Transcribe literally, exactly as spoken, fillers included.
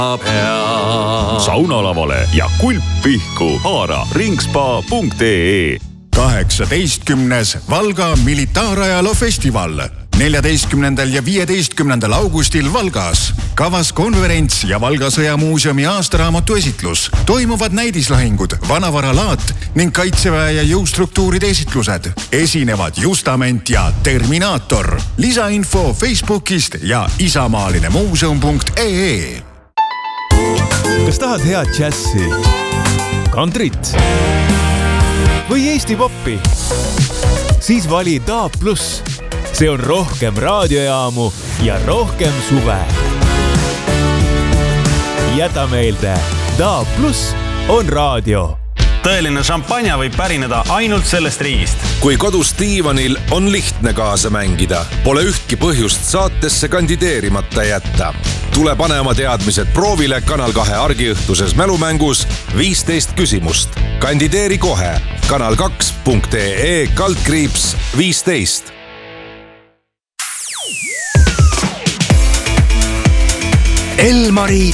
saunalavale ja kulppihku haara ringspa punkt ee. kaheksateistkümnes Valga militaarajaloo festival. neljateistkümnendal ja viieteistkümnendal augustil Valgas. Kavas konverents ja Valga sõjamuuseumi aastaraamatu esitlus. Toimuvad näidislahingud, vanavaralaat ning kaitseväe ja jõustruktuuride esitlused. Esinevad Justament ja Terminaator. Lisainfo Facebookist ja isamaaline-muuseum punkt ee. Kas tahad head džässi, kantrit või Eesti poppi? Siis vali Daab Plus. See on rohkem raadiojaamu ja rohkem suve. Jäta meelde, Daab Plus on raadio. Tõeline šampanja võib pärineda ainult sellest riigist. Kui kodus diivanil on lihtne kaasa mängida, pole ühtki põhjust saatesse kandideerimata jätta. Tule pane oma teadmised proovile Kanal kahe argiõhtuses mälumängus viisteist küsimust. Kandideeri kohe kanal kaks punkt ee kaldkriips viisteist. Elmari